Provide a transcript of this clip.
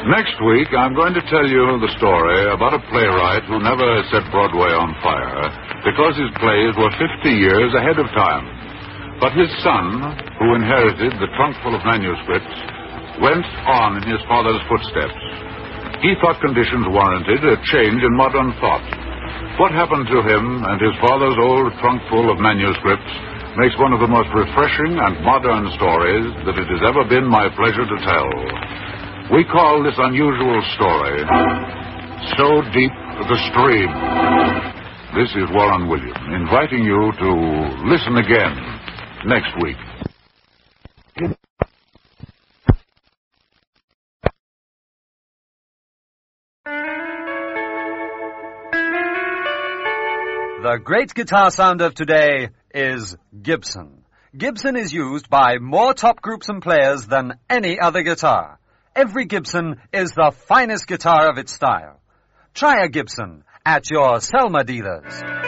Next week, I'm going to tell you the story about a playwright who never set Broadway on fire because his plays were 50 years ahead of time. But his son, who inherited the trunk full of manuscripts, went on in his father's footsteps. He thought conditions warranted a change in modern thought. What happened to him and his father's old trunk full of manuscripts makes one of the most refreshing and modern stories that it has ever been my pleasure to tell. We call this unusual story So Deep the Stream. This is Warren William, inviting you to listen again next week. The great guitar sound of today is Gibson. Gibson is used by more top groups and players than any other guitar. Every Gibson is the finest guitar of its style. Try a Gibson at your Selma dealers.